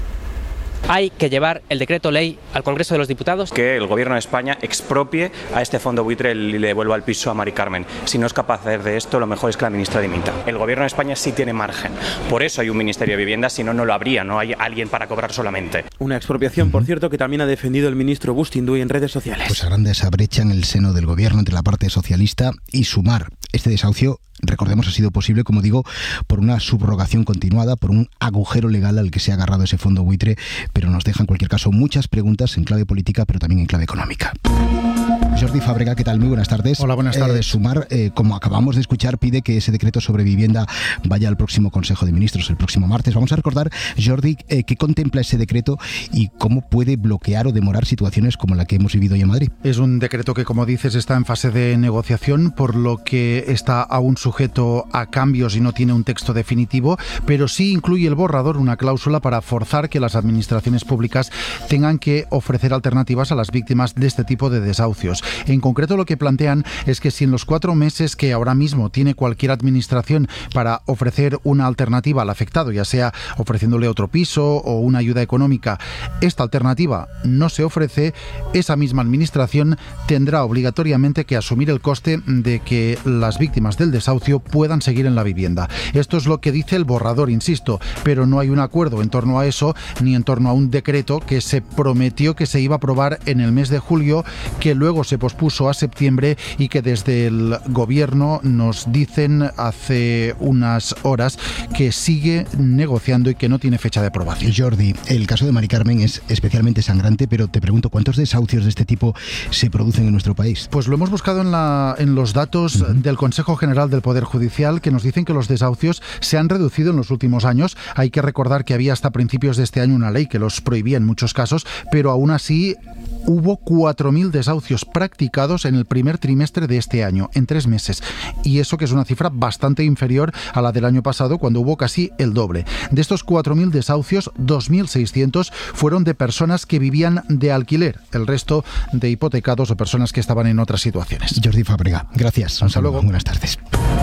Hay que llevar el decreto ley al Congreso de los Diputados. Que el Gobierno de España expropie a este fondo buitre y le devuelva el piso a Mari Carmen. Si no es capaz de hacer de esto, lo mejor es que la ministra dimita. El Gobierno de España sí tiene margen. Por eso hay un Ministerio de Vivienda, si no, no lo habría. No hay alguien para cobrar solamente. Una expropiación, por cierto, que también ha defendido el ministro Bustinduy en redes sociales. Pues agranda esa brecha en el seno del Gobierno entre la parte socialista y Sumar. Este desahucio, recordemos, ha sido posible, como digo, por una subrogación continuada, por un agujero legal al que se ha agarrado ese fondo buitre, pero nos deja en cualquier caso muchas preguntas en clave política, pero también en clave económica. Jordi Fábrega, ¿qué tal? Muy buenas tardes. Hola, buenas tardes. Eh, Sumar, eh, como acabamos de escuchar, pide que ese decreto sobre vivienda vaya al próximo Consejo de Ministros el próximo martes. Vamos a recordar, Jordi, eh, qué contempla ese decreto y cómo puede bloquear o demorar situaciones como la que hemos vivido hoy en Madrid. Es un decreto que, como dices, está en fase de negociación, por lo que está aún sujeto a cambios y no tiene un texto definitivo, pero sí incluye el borrador una cláusula para forzar que las administraciones públicas tengan que ofrecer alternativas a las víctimas de este tipo de desahucios. En concreto, lo que plantean es que si en los cuatro meses que ahora mismo tiene cualquier administración para ofrecer una alternativa al afectado, ya sea ofreciéndole otro piso o una ayuda económica, esta alternativa no se ofrece, esa misma administración tendrá obligatoriamente que asumir el coste de que las víctimas del desahucio puedan seguir en la vivienda. Esto es lo que dice el borrador, insisto, pero no hay un acuerdo en torno a eso ni en torno a un decreto que se prometió que se iba a aprobar en el mes de julio, que luego se pospuso a septiembre y que desde el gobierno nos dicen hace unas horas que sigue negociando y que no tiene fecha de aprobación. Jordi, el caso de Mari Carmen es especialmente sangrante, pero te pregunto, ¿cuántos desahucios de este tipo se producen en nuestro país? Pues lo hemos buscado en, la, en los datos uh-huh. del Consejo General del Poder Judicial, que nos dicen que los desahucios se han reducido en los últimos años. Hay que recordar que había hasta principios de este año una ley que los prohibía en muchos casos, pero aún así hubo cuatro mil desahucios practicados en el primer trimestre de este año, en tres meses. Y eso que es una cifra bastante inferior a la del año pasado, cuando hubo casi el doble. De estos cuatro mil desahucios, dos mil seiscientos fueron de personas que vivían de alquiler, el resto de hipotecados o personas que estaban en otras situaciones. Jordi Fábrega, gracias. Hasta luego. Buenas tardes.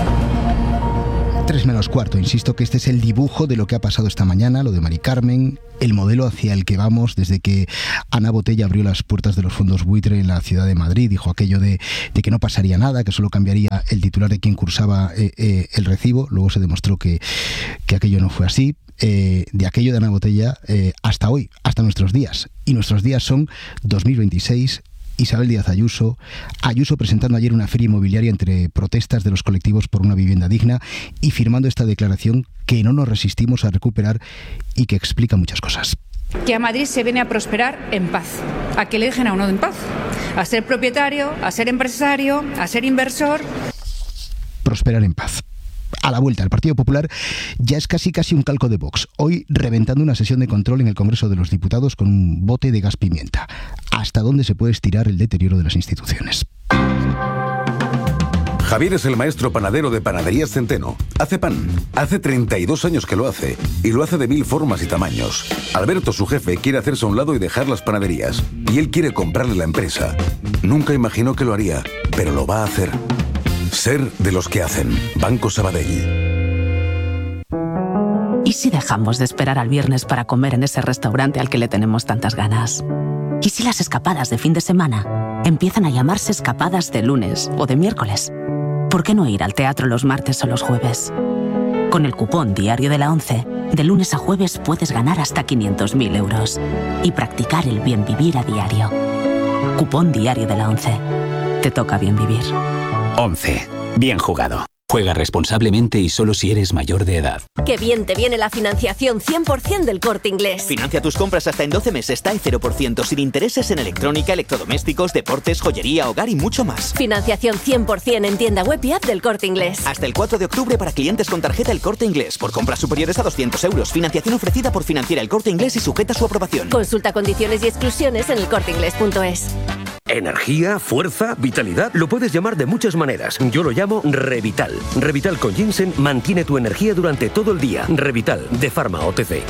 Tres menos cuarto, insisto que este es el dibujo de lo que ha pasado esta mañana, lo de Mari Carmen, el modelo hacia el que vamos desde que Ana Botella abrió las puertas de los fondos buitre en la ciudad de Madrid, dijo aquello de, de que no pasaría nada, que solo cambiaría el titular de quien cursaba eh, eh, el recibo. Luego se demostró que, que aquello no fue así. Eh, de aquello de Ana Botella eh, hasta hoy, hasta nuestros días. Y nuestros días son dos mil veintiséis. Isabel Díaz Ayuso, Ayuso presentando ayer una feria inmobiliaria entre protestas de los colectivos por una vivienda digna y firmando esta declaración que no nos resistimos a recuperar y que explica muchas cosas. Que a Madrid se viene a prosperar en paz, a que le dejen a uno en paz, a ser propietario, a ser empresario, a ser inversor. Prosperar en paz. A la vuelta, el Partido Popular ya es casi casi un calco de Vox, hoy reventando una sesión de control en el Congreso de los Diputados con un bote de gas pimienta. ¿Hasta dónde se puede estirar el deterioro de las instituciones? Javier es el maestro panadero de Panaderías Centeno. Hace pan. Hace treinta y dos años que lo hace. Y lo hace de mil formas y tamaños. Alberto, su jefe, quiere hacerse a un lado y dejar las panaderías. Y él quiere comprarle la empresa. Nunca imaginó que lo haría, pero lo va a hacer. Ser de los que hacen. Banco Sabadell. ¿Y si dejamos de esperar al viernes para comer en ese restaurante al que le tenemos tantas ganas? ¿Y si las escapadas de fin de semana empiezan a llamarse escapadas de lunes o de miércoles? ¿Por qué no ir al teatro los martes o los jueves? Con el cupón Diario de la ONCE, de lunes a jueves puedes ganar hasta quinientos mil euros y practicar el bien vivir a diario. Cupón Diario de la ONCE. Te toca bien vivir. once. Bien jugado. Juega responsablemente y solo si eres mayor de edad. ¡Qué bien te viene la financiación cien por ciento del Corte Inglés! Financia tus compras hasta en doce meses, T A E cero por ciento, sin intereses en electrónica, electrodomésticos, deportes, joyería, hogar y mucho más. Financiación cien por ciento en tienda web y app del Corte Inglés. Hasta el cuatro de octubre para clientes con tarjeta El Corte Inglés. Por compras superiores a doscientos euros. Financiación ofrecida por Financiera El Corte Inglés y sujeta a su aprobación. Consulta condiciones y exclusiones en el corte inglés punto es. Energía, fuerza, vitalidad, lo puedes llamar de muchas maneras. Yo lo llamo Revital. Revital con ginseng mantiene tu energía durante todo el día. Revital, de Pharma O T C.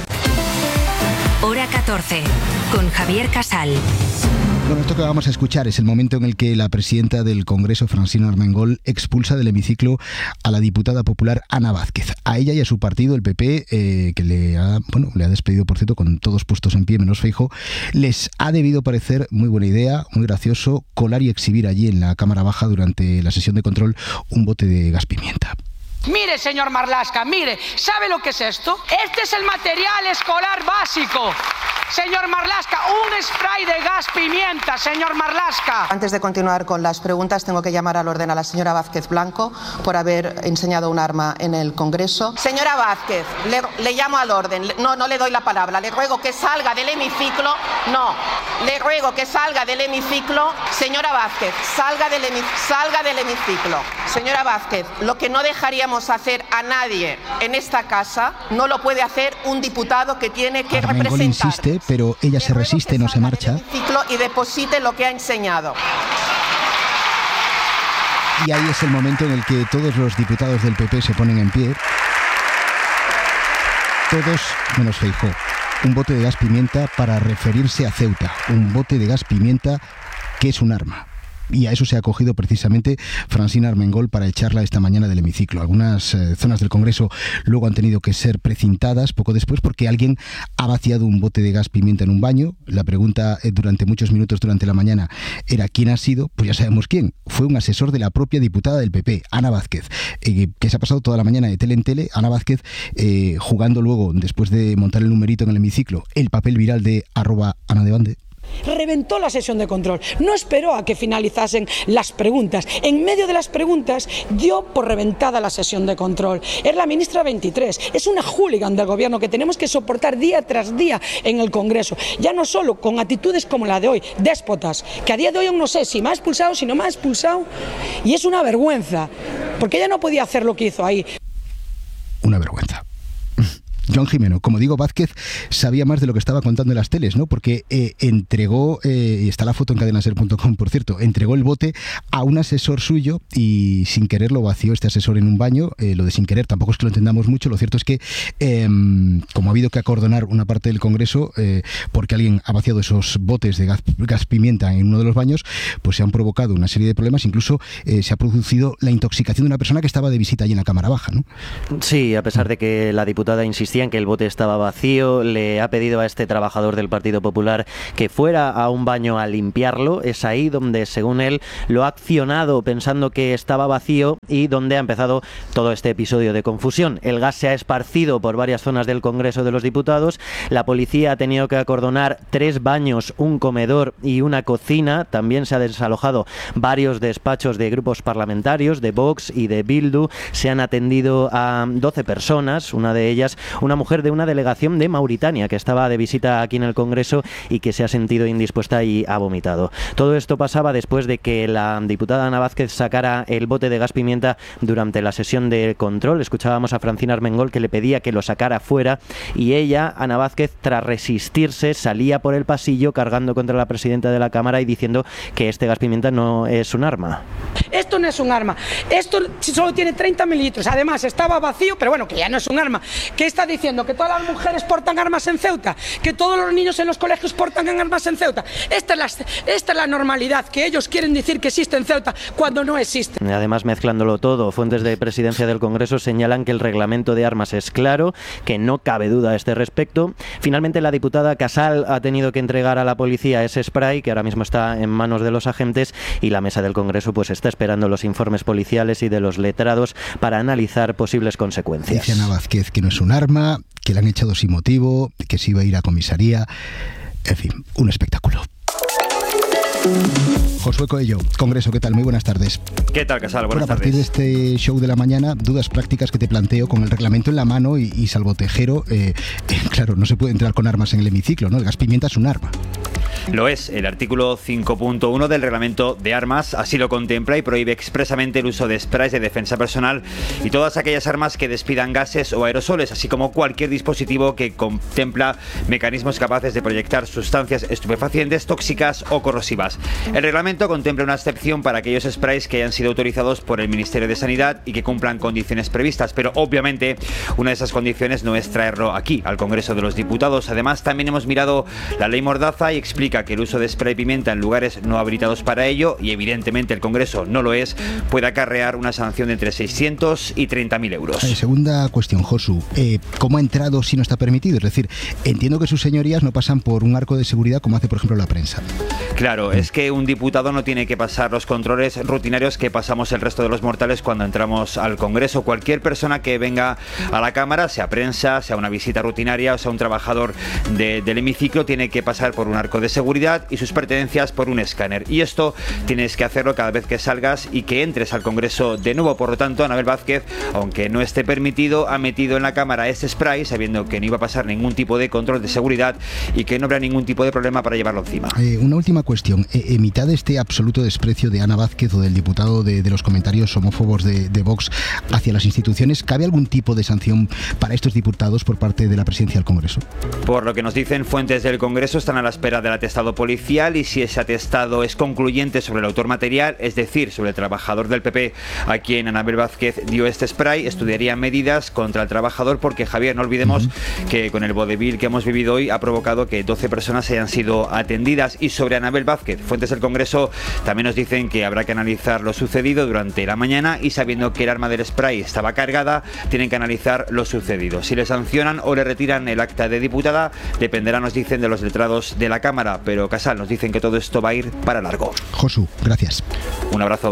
Hora catorce, con Javier Casal. Bueno, esto que vamos a escuchar es el momento en el que la presidenta del Congreso, Francina Armengol, expulsa del hemiciclo a la diputada popular Ana Vázquez. A ella y a su partido, el P P, eh, que le ha, bueno, le ha despedido, por cierto, con todos puestos en pie, menos Feijóo, les ha debido parecer muy buena idea, muy gracioso, colar y exhibir allí en la Cámara Baja durante la sesión de control un bote de gas pimienta. Mire, señor Marlaska, mire, ¿sabe lo que es esto? Este es el material escolar básico. Señor Marlaska, un spray de gas pimienta, señor Marlaska. Antes de continuar con las preguntas, tengo que llamar al orden a la señora Vázquez Blanco por haber enseñado un arma en el Congreso. Señora Vázquez, le, le llamo al orden. No, no le doy la palabra. Le ruego que salga del hemiciclo. No, le ruego que salga del hemiciclo. Señora Vázquez, salga del, hemi, salga del hemiciclo. Señora Vázquez, lo que no dejaríamos hacer a nadie en esta casa, no lo puede hacer un diputado que tiene que Armengol representar. Insiste, pero ella se resiste, no se marcha. Y deposite lo que ha enseñado. Y ahí es el momento en el que todos los diputados del P P se ponen en pie. Todos menos Feijóo. Un bote de gas pimienta para referirse a Ceuta. Un bote de gas pimienta que es un arma. y a eso se ha acogido precisamente Francina Armengol para echarla esta mañana del hemiciclo. Algunas eh, zonas del Congreso luego han tenido que ser precintadas poco después porque alguien ha vaciado un bote de gas pimienta en un baño. La pregunta eh, durante muchos minutos durante la mañana era ¿quién ha sido? Pues ya sabemos quién. Fue un asesor de la propia diputada del P P, Ana Vázquez, eh, que se ha pasado toda la mañana de tele en tele. Ana Vázquez eh, jugando luego, después de montar el numerito en el hemiciclo, el papel viral de arroba Ana de Bande. Reventó la sesión de control, no esperó a que finalizasen las preguntas. En medio de las preguntas dio por reventada la sesión de control. Es la ministra veintitrés, es una hooligan del gobierno que tenemos que soportar día tras día en el Congreso. Ya no solo con actitudes como la de hoy, déspotas, que a día de hoy aún no sé si me ha expulsado, si no me ha expulsado. Y es una vergüenza, porque ella no podía hacer lo que hizo ahí. Una vergüenza. Joan Jimeno, como digo, Vázquez sabía más de lo que estaba contando en las teles, ¿no? Porque eh, entregó, eh, y está la foto en cadenaser punto com, por cierto, entregó el bote a un asesor suyo y sin querer lo vació este asesor en un baño. Eh, lo de sin querer tampoco es que lo entendamos mucho. Lo cierto es que, eh, como ha habido que acordonar una parte del Congreso eh, porque alguien ha vaciado esos botes de gas, gas pimienta en uno de los baños, pues se han provocado una serie de problemas. Incluso eh, se ha producido la intoxicación de una persona que estaba de visita allí en la Cámara Baja, ¿no? Sí, a pesar de que la diputada insistía en que el bote estaba vacío, le ha pedido a este trabajador del Partido Popular que fuera a un baño a limpiarlo. Es ahí donde, según él, lo ha accionado pensando que estaba vacío y donde ha empezado todo este episodio de confusión. El gas se ha esparcido por varias zonas del Congreso de los Diputados. La policía ha tenido que acordonar tres baños, un comedor y una cocina. También se ha desalojado varios despachos de grupos parlamentarios, de Vox y de Bildu. Se han atendido a doce personas, una de ellas una mujer de una delegación de Mauritania que estaba de visita aquí en el Congreso y que se ha sentido indispuesta y ha vomitado. Todo esto pasaba después de que la diputada Ana Vázquez sacara el bote de gas pimienta durante la sesión de control. Escuchábamos a Francina Armengol que le pedía que lo sacara fuera y ella, Ana Vázquez, tras resistirse, salía por el pasillo cargando contra la presidenta de la Cámara y diciendo que este gas pimienta no es un arma. Esto no es un arma, esto solo tiene treinta mililitros, además estaba vacío, pero bueno, que ya no es un arma. ¿Qué está diciendo? ¿Que todas las mujeres portan armas en Ceuta? ¿Que todos los niños en los colegios portan armas en Ceuta? Esta es la, esta es la normalidad, que ellos quieren decir que existe en Ceuta cuando no existe. Además, mezclándolo todo, fuentes de presidencia del Congreso señalan que el reglamento de armas es claro, que no cabe duda a este respecto. Finalmente, la diputada Casal ha tenido que entregar a la policía ese spray, que ahora mismo está en manos de los agentes, y la mesa del Congreso pues está esperando los informes policiales y de los letrados para analizar posibles consecuencias. Dice Ana Vázquez que no es un arma, que le han echado sin motivo, que se iba a ir a comisaría. En fin, un espectáculo. Josué Coello, Congreso, ¿qué tal? Muy buenas tardes. ¿Qué tal, Casal? Buenas bueno, a partir tardes. de este show de la mañana, dudas prácticas que te planteo con el reglamento en la mano y, y salvo Tejero, eh, eh, claro, no se puede entrar con armas en el hemiciclo, ¿no? El gas pimienta es un arma. Lo es, el artículo cinco punto uno del reglamento de armas así lo contempla y prohíbe expresamente el uso de sprays de defensa personal y todas aquellas armas que despidan gases o aerosoles, así como cualquier dispositivo que contempla mecanismos capaces de proyectar sustancias estupefacientes, tóxicas o corrosivas. El reglamento contempla una excepción para aquellos sprays que hayan sido autorizados por el Ministerio de Sanidad y que cumplan condiciones previstas, pero obviamente una de esas condiciones no es traerlo aquí, al Congreso de los Diputados. Además, también hemos mirado la ley Mordaza y explica que el uso de spray pimienta en lugares no habilitados para ello, y evidentemente el Congreso no lo es, puede acarrear una sanción de entre seiscientos y treinta mil euros. Eh, segunda cuestión, Josu. Eh, ¿Cómo ha entrado si no está permitido? Es decir, entiendo que sus señorías no pasan por un arco de seguridad como hace, por ejemplo, la prensa. Claro, es que un diputado no tiene que pasar los controles rutinarios que pasamos el resto de los mortales cuando entramos al Congreso. Cualquier persona que venga a la Cámara, sea prensa, sea una visita rutinaria o sea un trabajador de, del hemiciclo, tiene que pasar por un arco de seguridad y sus pertenencias por un escáner. Y esto tienes que hacerlo cada vez que salgas y que entres al Congreso de nuevo. Por lo tanto, Anabel Vázquez, aunque no esté permitido, ha metido en la Cámara este spray sabiendo que no iba a pasar ningún tipo de control de seguridad y que no habrá ningún tipo de problema para llevarlo encima. Eh, una última cuestión. Eh, en mitad de este absoluto desprecio de Ana Vázquez o del diputado de, de los comentarios homófobos de, de Vox hacia las instituciones, ¿cabe algún tipo de sanción para estos diputados por parte de la presidencia del Congreso? Por lo que nos dicen fuentes del Congreso, están a la espera de la testa atestado policial y si ese atestado es concluyente sobre el autor material, es decir, sobre el trabajador del P P a quien Anabel Vázquez dio este spray, estudiaría medidas contra el trabajador porque, Javier, no olvidemos uh-huh. que con el vodevil que hemos vivido hoy ha provocado que doce personas hayan sido atendidas. Y sobre Anabel Vázquez, fuentes del Congreso también nos dicen que habrá que analizar lo sucedido durante la mañana y sabiendo que el arma del spray estaba cargada, tienen que analizar lo sucedido. Si le sancionan o le retiran el acta de diputada, dependerá, nos dicen, de los letrados de la Cámara, pero Casal nos dicen que todo esto va a ir para largo. Josu, gracias. Un abrazo.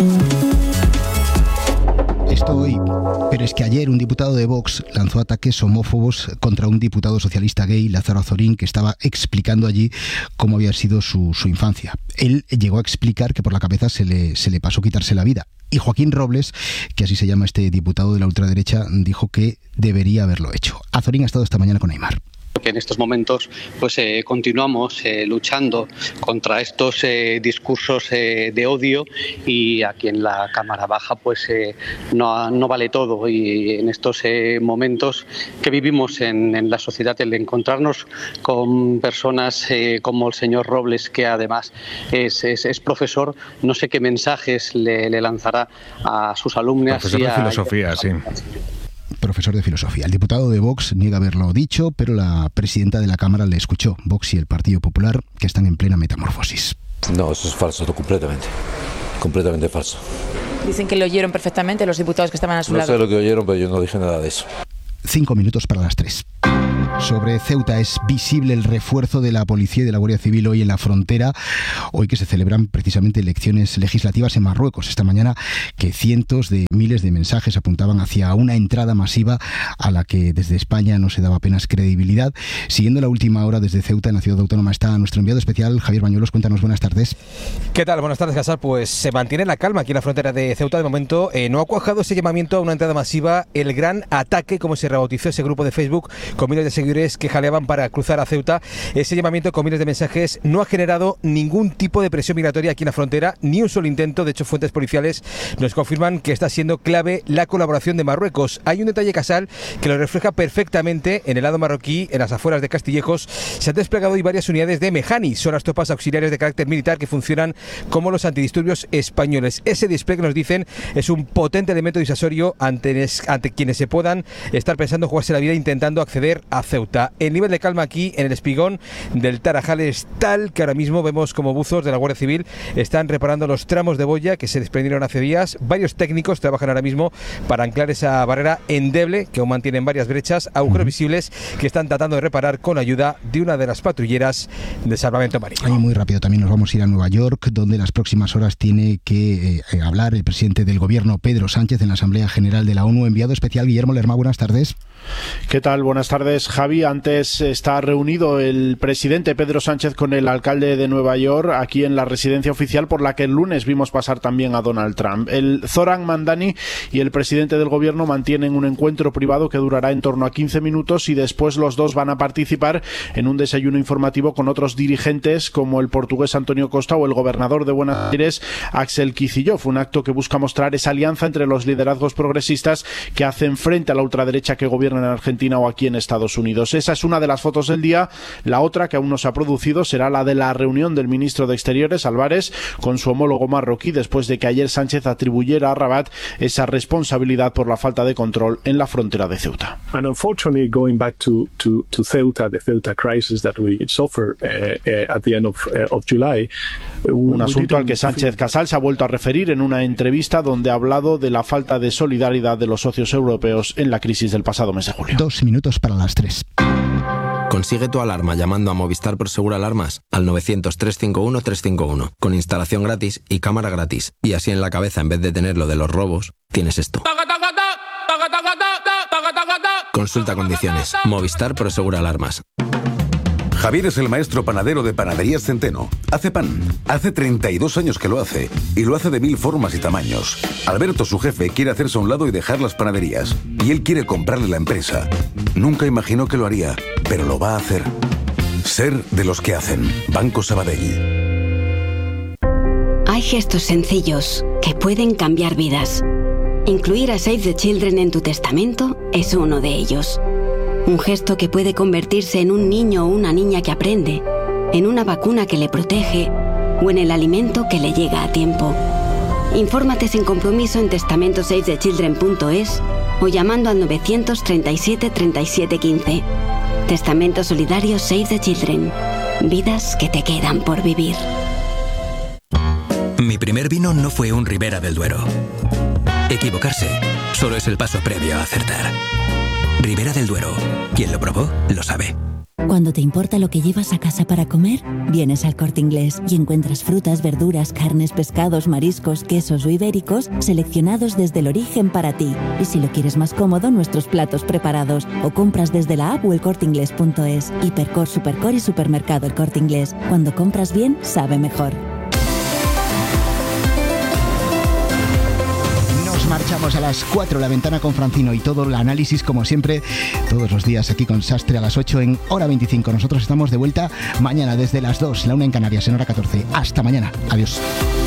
Esto hoy, pero es que ayer un diputado de Vox lanzó ataques homófobos contra un diputado socialista gay, Lázaro Azorín, que estaba explicando allí cómo había sido su, su infancia. Él llegó a explicar que por la cabeza se le, se le pasó quitarse la vida. Y Joaquín Robles, que así se llama este diputado de la ultraderecha, dijo que debería haberlo hecho. Azorín ha estado esta mañana con Aimar. Que en estos momentos pues eh, continuamos eh, luchando contra estos eh, discursos eh, de odio, y aquí en la Cámara Baja pues eh, no, no vale todo, y en estos eh, momentos que vivimos en, en la sociedad, el encontrarnos con personas eh, como el señor Robles, que además es, es, es profesor, no sé qué mensajes le, le lanzará a sus alumnas. Profesor y a, de filosofía, a, sí. Profesor de filosofía. El diputado de Vox niega haberlo dicho, pero la presidenta de la Cámara le escuchó. Vox y el Partido Popular, que están en plena metamorfosis. No, eso es falso, completamente. Completamente falso. Dicen que lo oyeron perfectamente los diputados que estaban a su no lado. No sé lo que oyeron, pero yo no dije nada de eso. Cinco minutos para las tres. Sobre Ceuta, es visible el refuerzo de la policía y de la Guardia Civil hoy en la frontera, hoy que se celebran precisamente elecciones legislativas en Marruecos. Esta mañana que cientos de miles de mensajes apuntaban hacia una entrada masiva a la que desde España no se daba apenas credibilidad. Siguiendo la última hora desde Ceuta, en la ciudad autónoma, está nuestro enviado especial Javier Bañuelos. Cuéntanos, buenas tardes. ¿Qué tal? Buenas tardes, Casal. Pues se mantiene la calma aquí en la frontera de Ceuta. De momento eh, no ha cuajado ese llamamiento a una entrada masiva, el gran ataque, como se rebautizó ese grupo de Facebook, con miles de seguidores que jaleaban para cruzar a Ceuta. Ese llamamiento con miles de mensajes no ha generado ningún tipo de presión migratoria aquí en la frontera, ni un solo intento. De hecho, fuentes policiales nos confirman que está siendo clave la colaboración de Marruecos. Hay un detalle, Casal, que lo refleja perfectamente en el lado marroquí, en las afueras de Castillejos. Se han desplegado hoy varias unidades de Mejani, son las tropas auxiliares de carácter militar que funcionan como los antidisturbios españoles. Ese despliegue, nos dicen, es un potente elemento disuasorio ante, ante quienes se puedan estar pensando jugarse la vida intentando acceder a Ceuta. El nivel de calma aquí en el espigón del Tarajal es tal que ahora mismo vemos como buzos de la Guardia Civil están reparando los tramos de boya que se desprendieron hace días. Varios técnicos trabajan ahora mismo para anclar esa barrera endeble que aún mantienen varias brechas, agujeros uh-huh. visibles que están tratando de reparar con ayuda de una de las patrulleras de salvamento marítimo. Ahí muy rápido también nos vamos a ir a Nueva York, donde en las próximas horas tiene que eh, hablar el presidente del gobierno, Pedro Sánchez, en la Asamblea General de la ONU. Enviado especial Guillermo Lerma, buenas tardes. ¿Qué tal? Buenas tardes, Javi. Antes está reunido el presidente Pedro Sánchez con el alcalde de Nueva York aquí en la residencia oficial por la que el lunes vimos pasar también a Donald Trump. El Zoran Mandani y el presidente del gobierno mantienen un encuentro privado que durará en torno a quince minutos y después los dos van a participar en un desayuno informativo con otros dirigentes como el portugués Antonio Costa o el gobernador de Buenos Aires, Axel Kicillof. Un acto que busca mostrar esa alianza entre los liderazgos progresistas que hacen frente a la ultraderecha que gobierna en Argentina o aquí en Estados Unidos. Esa es una de las fotos del día. La otra, que aún no se ha producido, será la de la reunión del ministro de Exteriores, Álvarez, con su homólogo marroquí, después de que ayer Sánchez atribuyera a Rabat esa responsabilidad por la falta de control en la frontera de Ceuta. And unfortunately, going back to, to, to Ceuta, the Ceuta crisis that we suffered uh, uh, at the end of, uh, of July. Un asunto al que Sánchez Casal se ha vuelto a referir en una entrevista donde ha hablado de la falta de solidaridad de los socios europeos en la crisis del pasado mes de julio. Dos minutos para las tres. Consigue tu alarma llamando a Movistar Prosegur Alarmas al novecientos, trescientos cincuenta y uno, trescientos cincuenta y uno, con instalación gratis y cámara gratis. Y así en la cabeza, en vez de tener lo de los robos, tienes esto. Consulta condiciones. Movistar Prosegur Alarmas. Javier es el maestro panadero de Panaderías Centeno. Hace pan. Hace treinta y dos años que lo hace. Y lo hace de mil formas y tamaños. Alberto, su jefe, quiere hacerse a un lado y dejar las panaderías. Y él quiere comprarle la empresa. Nunca imaginó que lo haría, pero lo va a hacer. Ser de los que hacen. Banco Sabadell. Hay gestos sencillos que pueden cambiar vidas. Incluir a Save the Children en tu testamento es uno de ellos. Un gesto que puede convertirse en un niño o una niña que aprende, en una vacuna que le protege o en el alimento que le llega a tiempo. Infórmate sin compromiso en testamento save the children punto es o llamando al novecientos treinta y siete treinta y siete quince. Testamento solidario Save the Children. Vidas que te quedan por vivir. Mi primer vino no fue un Ribera del Duero. Equivocarse solo es el paso previo a acertar. Ribera del Duero. Quien lo probó, lo sabe. Cuando te importa lo que llevas a casa para comer, vienes al Corte Inglés y encuentras frutas, verduras, carnes, pescados, mariscos, quesos o ibéricos seleccionados desde el origen para ti. Y si lo quieres más cómodo, nuestros platos preparados. O compras desde la app o el corte inglés punto es. Hipercor, Supercor y Supermercado El Corte Inglés. Cuando compras bien, sabe mejor. Marchamos a las cuatro, La Ventana con Francino y todo el análisis, como siempre, todos los días aquí con Sastre a las ocho en hora veinticinco. Nosotros estamos de vuelta mañana desde las dos, la una en Canarias, en hora catorce. Hasta mañana. Adiós.